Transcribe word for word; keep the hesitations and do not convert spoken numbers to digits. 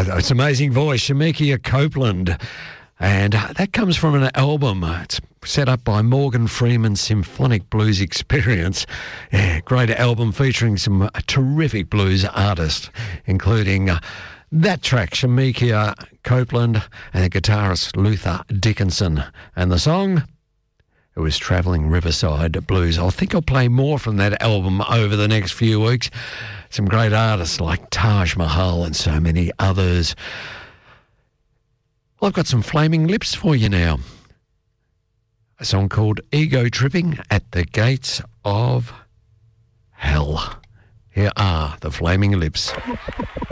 Oh, it's an amazing voice, Shemekia Copeland. And that comes from an album. It's set up by Morgan Freeman's Symphonic Blues Experience. Yeah, great album featuring some terrific blues artists, including uh, that track, Shemekia Copeland, and the guitarist Luther Dickinson. And the song, it was Travelling Riverside Blues. I think I'll play more from that album over the next few weeks. Some great artists like Taj Mahal and so many others. Well, I've got some Flaming Lips for you now. A song called Ego Tripping at the Gates of Hell. Here are the Flaming Lips.